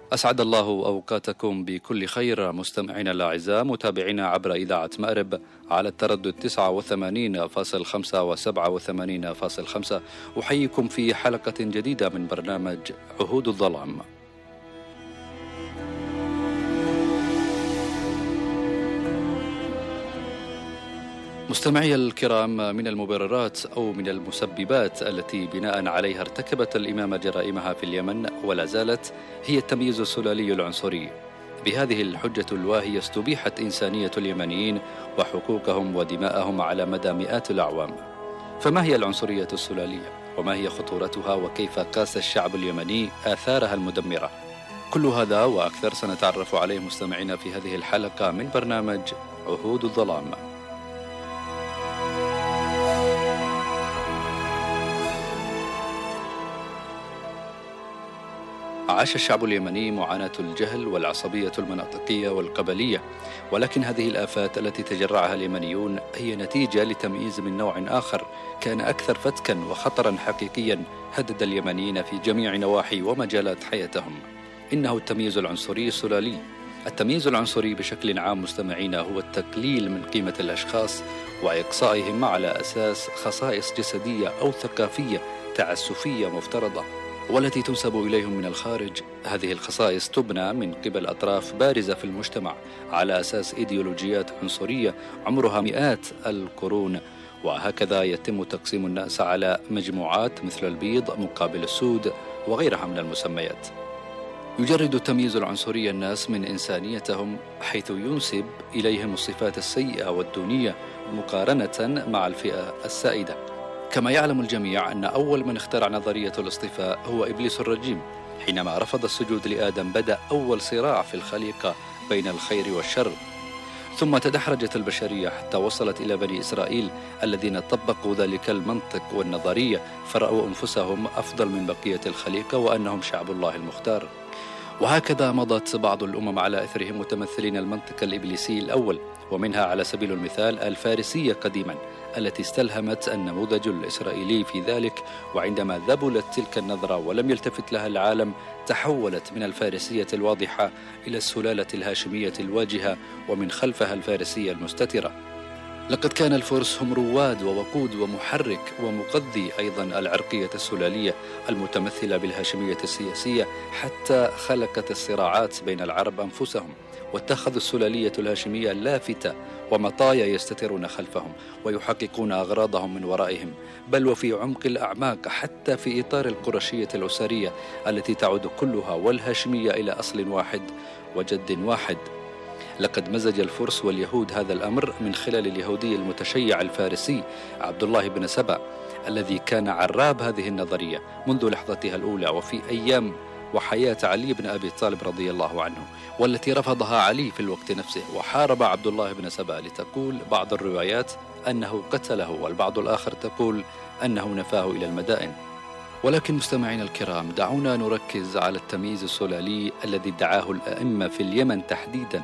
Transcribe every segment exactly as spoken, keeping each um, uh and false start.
أسعد الله أوقاتكم بكل خير مستمعينا الأعزاء، متابعينا عبر إذاعة مأرب على التردد تسعة وثمانين فاصلة خمسة وسبعة وثمانين فاصلة خمسة. أحييكم في حلقة جديدة من برنامج عهود الظلام. مستمعي الكرام، من المبررات أو من المسببات التي بناء عليها ارتكبت الإمامة جرائمها في اليمن ولا زالت هي التمييز السلالي العنصري. بهذه الحجة الواهية استبيحت إنسانية اليمنيين وحقوقهم ودماءهم على مدى مئات الأعوام. فما هي العنصرية السلالية؟ وما هي خطورتها؟ وكيف قاس الشعب اليمني آثارها المدمرة؟ كل هذا وأكثر سنتعرف عليه مستمعينا في هذه الحلقة من برنامج عهود الظلام. عاش الشعب اليمني معاناة الجهل والعصبية المناطقية والقبلية، ولكن هذه الآفات التي تجرعها اليمنيون هي نتيجة لتمييز من نوع آخر كان أكثر فتكا وخطرا حقيقيا هدد اليمنيين في جميع نواحي ومجالات حياتهم. إنه التمييز العنصري السلالي. التمييز العنصري بشكل عام مستمعينا هو التقليل من قيمة الأشخاص وإقصائهم على أساس خصائص جسدية أو ثقافية تعسفية مفترضة والتي تنسب إليهم من الخارج. هذه الخصائص تبنى من قبل أطراف بارزة في المجتمع على أساس إيديولوجيات عنصرية عمرها مئات القرون، وهكذا يتم تقسيم الناس على مجموعات مثل البيض مقابل السود وغيرها من المسميات. يجرد التمييز العنصري الناس من إنسانيتهم حيث ينسب إليهم الصفات السيئة والدونية مقارنة مع الفئة السائدة. كما يعلم الجميع أن أول من اخترع نظرية الاصطفاء هو إبليس الرجيم. حينما رفض السجود لآدم بدأ أول صراع في الخليقة بين الخير والشر، ثم تدحرجت البشرية حتى وصلت إلى بني إسرائيل الذين طبقوا ذلك المنطق والنظرية، فرأوا أنفسهم أفضل من بقية الخليقة وأنهم شعب الله المختار. وهكذا مضت بعض الأمم على أثرهم متمثلين المنطق الإبليسي الأول، ومنها على سبيل المثال الفارسية قديما التي استلهمت النموذج الإسرائيلي في ذلك. وعندما ذبلت تلك النظرة ولم يلتفت لها العالم تحولت من الفارسية الواضحة إلى السلالة الهاشمية الواجهة ومن خلفها الفارسية المستترة. لقد كان الفرس هم رواد ووقود ومحرك ومغذي أيضا العرقية السلالية المتمثلة بالهاشمية السياسية، حتى خلقت الصراعات بين العرب أنفسهم واتخذوا السلالية الهاشمية لافتة ومطايا يستترون خلفهم ويحققون أغراضهم من ورائهم، بل وفي عمق الأعماق حتى في إطار القرشية الأسرية التي تعود كلها والهاشمية إلى أصل واحد وجد واحد. لقد مزج الفرس واليهود هذا الأمر من خلال اليهودي المتشيع الفارسي عبد الله بن سبأ الذي كان عراب هذه النظرية منذ لحظتها الأولى وفي أيام وحياة علي بن أبي طالب رضي الله عنه، والتي رفضها علي في الوقت نفسه وحارب عبد الله بن سبأ، لتقول بعض الروايات أنه قتله والبعض الآخر تقول أنه نفاه إلى المدائن. ولكن مستمعين الكرام، دعونا نركز على التمييز السلالي الذي ادعاه الأئمة في اليمن تحديدا.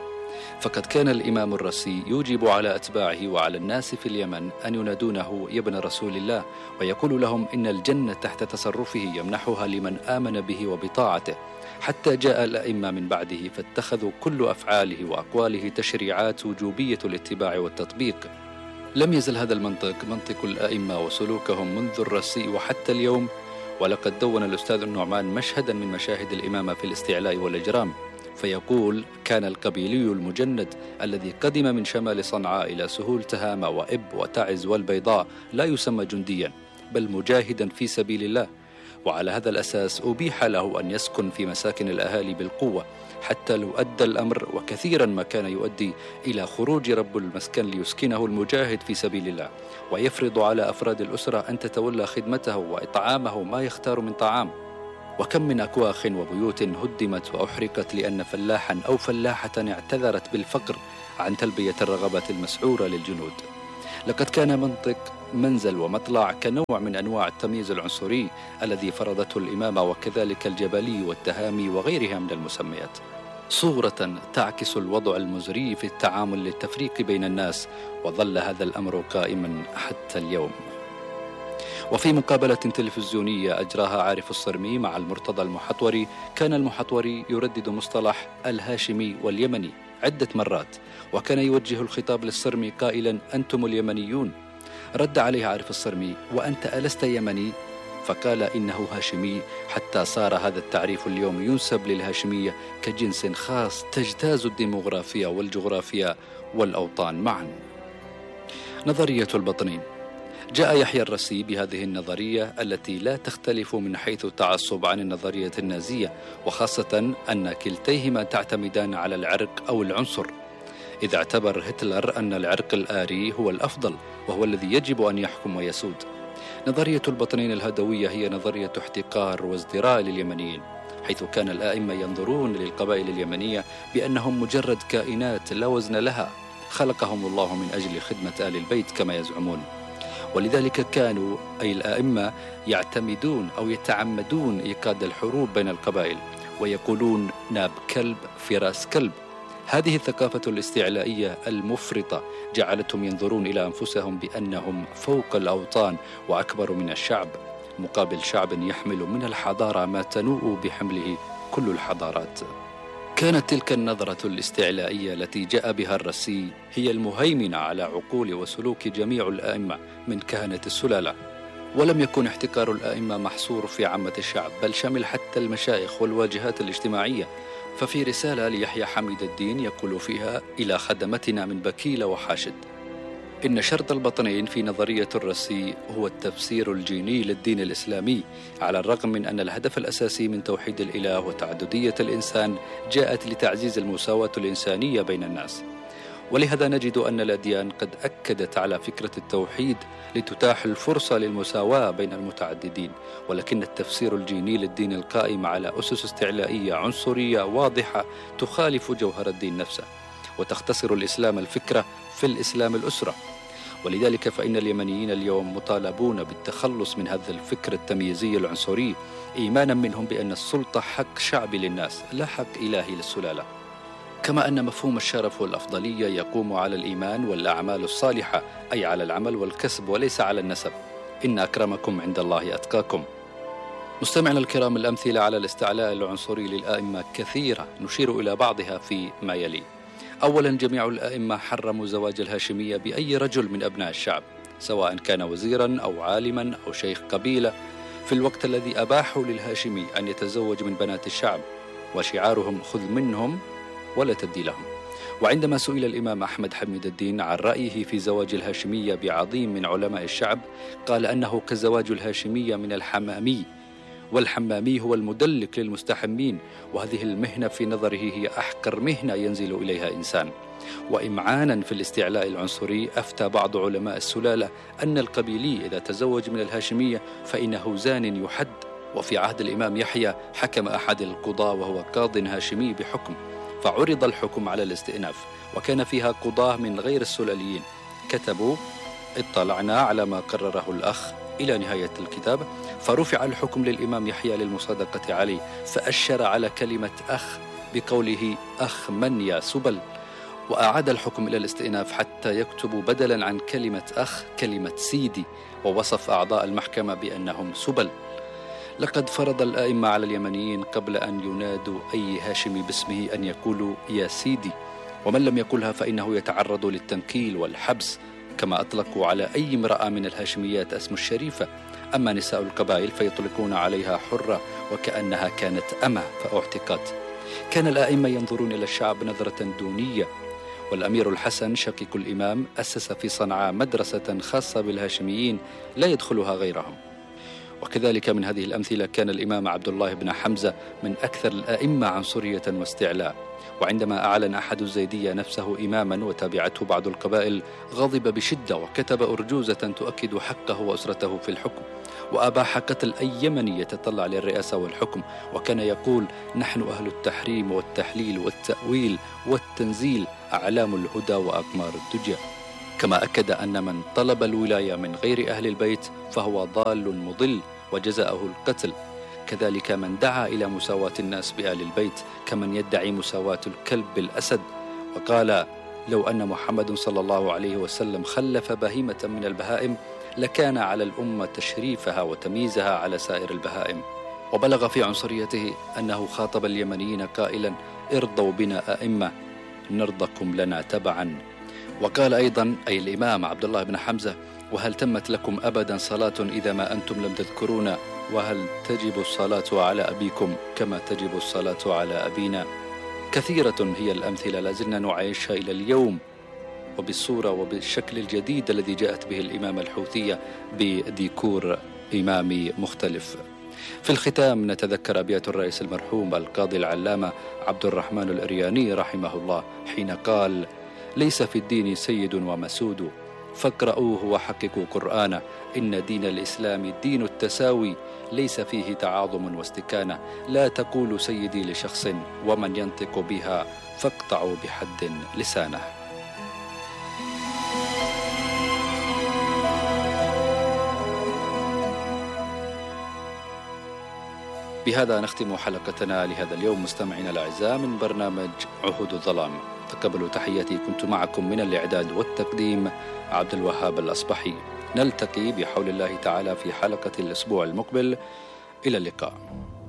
فقد كان الإمام الرسي يوجب على أتباعه وعلى الناس في اليمن أن ينادونه يا ابن رسول الله، ويقول لهم إن الجنة تحت تصرفه يمنحها لمن آمن به وبطاعته، حتى جاء الأئمة من بعده فاتخذوا كل أفعاله وأقواله تشريعات وجوبية الاتباع والتطبيق. لم يزل هذا المنطق منطق الأئمة وسلوكهم منذ الرسي وحتى اليوم. ولقد دون الأستاذ النعمان مشهدا من مشاهد الإمامة في الاستعلاء والإجرام، فيقول: كان القبيلي المجند الذي قدم من شمال صنعاء إلى سهول تهامة وإب وتعز والبيضاء لا يسمى جنديا بل مجاهدا في سبيل الله، وعلى هذا الأساس أبيح له أن يسكن في مساكن الأهالي بالقوة، حتى لو أدى الأمر وكثيرا ما كان يؤدي إلى خروج رب المسكن ليسكنه المجاهد في سبيل الله، ويفرض على أفراد الأسرة أن تتولى خدمته وإطعامه ما يختار من طعام. وكم من أكواخ وبيوت هدمت وأحرقت لأن فلاحا أو فلاحة اعتذرت بالفقر عن تلبية الرغبات المسعورة للجنود. لقد كان منطق منزل ومطلع كنوع من أنواع التمييز العنصري الذي فرضته الإمامة، وكذلك الجبلي والتهامي وغيرها من المسميات، صورة تعكس الوضع المزري في التعامل للتفريق بين الناس، وظل هذا الأمر قائما حتى اليوم. وفي مقابلة تلفزيونية أجراها عارف الصرمي مع المرتضى المحطوري، كان المحطوري يردد مصطلح الهاشمي واليمني عدة مرات، وكان يوجه الخطاب للصرمي قائلا: أنتم اليمنيون. رد عليه عارف الصرمي: وأنت ألست يمني؟ فقال: إنه هاشمي، حتى صار هذا التعريف اليوم ينسب للهاشمية كجنس خاص تجتاز الديموغرافيا والجغرافيا والأوطان معا. نظرية البطنين. جاء يحيى الرسي بهذه النظرية التي لا تختلف من حيث التعصب عن النظرية النازية، وخاصة أن كلتيهما تعتمدان على العرق أو العنصر، إذا اعتبر هتلر أن العرق الآري هو الأفضل وهو الذي يجب أن يحكم ويسود. نظرية البطنين الهدوية هي نظرية احتقار وازدراء لليمنيين، حيث كان الآئمة ينظرون للقبائل اليمنية بأنهم مجرد كائنات لا وزن لها، خلقهم الله من أجل خدمة آل البيت كما يزعمون. ولذلك كانوا أي الآئمة يعتمدون أو يتعمدون إيقاد الحروب بين القبائل، ويقولون: ناب كلب في رأس كلب. هذه الثقافة الاستعلائية المفرطة جعلتهم ينظرون إلى أنفسهم بأنهم فوق الأوطان وأكبر من الشعب، مقابل شعب يحمل من الحضارة ما تنوء بحمله كل الحضارات. كانت تلك النظرة الاستعلائية التي جاء بها الرسي هي المهيمنة على عقول وسلوك جميع الآئمة من كهنة السلالة. ولم يكن احتكار الآئمة محصور في عامة الشعب، بل شمل حتى المشايخ والواجهات الاجتماعية. ففي رسالة ليحيى حميد الدين يقول فيها: إلى خدمتنا من بكيل وحاشد، إن شرط البطنين في نظرية الرسي هو التفسير الجيني للدين الإسلامي، على الرغم من أن الهدف الأساسي من توحيد الإله وتعددية الإنسان جاءت لتعزيز المساواة الإنسانية بين الناس. ولهذا نجد أن الأديان قد أكدت على فكرة التوحيد لتتاح الفرصة للمساواة بين المتعددين، ولكن التفسير الجيني للدين القائم على أسس استعلائية عنصرية واضحة تخالف جوهر الدين نفسه، وتختصر الإسلام الفكرة في الإسلام الأسرة. ولذلك فإن اليمنيين اليوم مطالبون بالتخلص من هذا الفكر التمييزي العنصري، إيمانا منهم بأن السلطة حق شعبي للناس لا حق إلهي للسلالة. كما أن مفهوم الشرف والأفضلية يقوم على الإيمان والأعمال الصالحة، أي على العمل والكسب وليس على النسب. إن أكرمكم عند الله أتقاكم. مستمعنا الكرام، الأمثلة على الاستعلاء العنصري للآئمة كثيرة، نشير إلى بعضها في ما يلي. أولا، جميع الآئمة حرموا زواج الهاشمية بأي رجل من أبناء الشعب، سواء كان وزيرا أو عالما أو شيخ قبيلة، في الوقت الذي أباحوا للهاشمي أن يتزوج من بنات الشعب، وشعارهم: خذ منهم ولا تدي لهم. وعندما سئل الإمام أحمد حميد الدين عن رأيه في زواج الهاشمية بعظيم من علماء الشعب، قال أنه كزواج الهاشمية من الحمامي، والحمامي هو المدلك للمستحمين، وهذه المهنة في نظره هي أحقر مهنة ينزل إليها إنسان. وإمعانا في الاستعلاء العنصري، أفتى بعض علماء السلالة أن القبيلي إذا تزوج من الهاشمية فإنه زان يحد. وفي عهد الإمام يحيى حكم أحد القضاة وهو قاض هاشمي بحكم، فعرض الحكم على الاستئناف، وكان فيها قضاة من غير السلاليين كتبوا: اطلعنا على ما قرره الأخ إلى نهاية الكتاب، فرفع الحكم للإمام يحيى للمصادقة عليه، فأشر على كلمة أخ بقوله: أخ من يا سبل، وأعاد الحكم إلى الاستئناف حتى يكتب بدلا عن كلمة أخ كلمة سيدي، ووصف أعضاء المحكمة بأنهم سبل. لقد فرض الآئمة على اليمنيين قبل أن ينادوا أي هاشمي باسمه أن يقولوا يا سيدي، ومن لم يقلها فإنه يتعرض للتنكيل والحبس، كما أطلقوا على أي امرأة من الهاشميات اسم الشريفة. أما نساء القبائل فيطلقون عليها حرة وكأنها كانت أمة فاعتقت. كان الآئمة ينظرون إلى الشعب نظرة دونية، والأمير الحسن شقيق الإمام أسس في صنعاء مدرسة خاصة بالهاشميين لا يدخلها غيرهم. وكذلك من هذه الأمثلة كان الإمام عبد الله بن حمزة من أكثر الآئمة عنصرية واستعلاء، وعندما أعلن أحد الزيدية نفسه إماما وتابعته بعض القبائل غضب بشدة وكتب أرجوزة تؤكد حقه وأسرته في الحكم، وأباح قتل أي يمني يتطلع للرئاسة والحكم، وكان يقول: نحن أهل التحريم والتحليل والتأويل والتنزيل، أعلام الهدى وأقمار الدجى. كما أكد أن من طلب الولاية من غير أهل البيت فهو ضال مضل وجزاؤه القتل. كذلك من دعا إلى مساواة الناس بآل البيت كمن يدعي مساواة الكلب بالأسد، وقال: لو أن محمد صلى الله عليه وسلم خلف بهيمة من البهائم لكان على الأمة تشريفها وتمييزها على سائر البهائم. وبلغ في عنصريته أنه خاطب اليمنيين قائلا: ارضوا بنا أئمة نرضكم لنا تبعا. وقال أيضا أي الإمام عبد الله بن حمزة: وهل تمت لكم أبدا صلاة إذا ما أنتم لم تذكرونا؟ وهل تجب الصلاة على أبيكم كما تجب الصلاة على أبينا؟ كثيرة هي الأمثلة لازلنا نعيشها إلى اليوم، وبالصورة وبالشكل الجديد الذي جاءت به الإمامة الحوثية بديكور إمامي مختلف. في الختام نتذكر أبيات الرئيس المرحوم القاضي العلامة عبد الرحمن الأرياني رحمه الله حين قال: ليس في الدين سيد ومسود، فاقرؤوه وحققوا قرآنه، إن دين الإسلام دين التساوي، ليس فيه تعاظم واستكانة، لا تقولوا سيدي لشخص، ومن ينطق بها فاقطعوا بحد لسانه. بهذا نختم حلقتنا لهذا اليوم مستمعينا الأعزاء من برنامج عهود الظلام. تقبلوا تحياتي، كنت معكم من الإعداد والتقديم عبد الوهاب الأصبحي. نلتقي بحول الله تعالى في حلقة الأسبوع المقبل. إلى اللقاء.